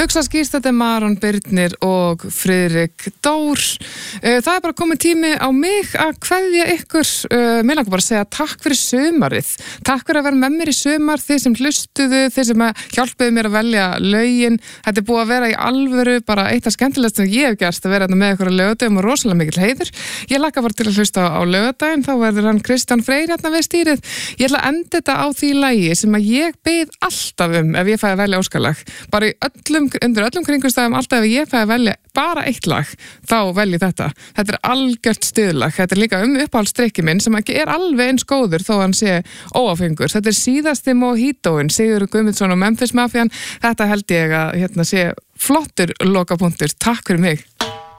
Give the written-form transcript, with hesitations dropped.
Hugsa skýrst, þetta Maron Birnir og Friðrik Dór. Það bara komið tími á mig að kveðja ykkur. Mér langar bara að segja takk fyrir sumarið. Takk fyrir að vera með mér í sumar, þið sem hlustuðu, þið sem hjálpuðu mér að velja lögin. Þetta búið að vera í alvöru bara eitt af skemmtilegast sem ég hef gert að vera með ykkur á laugardögum og rosalega mikill heiður. Ég hlakka bara til að hlusta á laugardaginn, þá verður hann Kristján Freyr við stýrið. Ég ætla að enda þetta á því lagi sem að ég bið alltaf ef ég fæ að velja óskalag. Bara undir öllum kringumstæðum, alltaf ef ég fæ að velja bara eitt lag, þá velji þetta. Þetta algjört stuðlag. Þetta líka uppáhaldsdrykki minn sem ekki alveg eins góður þó hann sé óáfengur. Þetta síðasti Mojitoinn, Sigurður Guðmundsson og Memphis Mafian. Þetta held ég að sé flottur lokapunktur. Takk fyrir mig.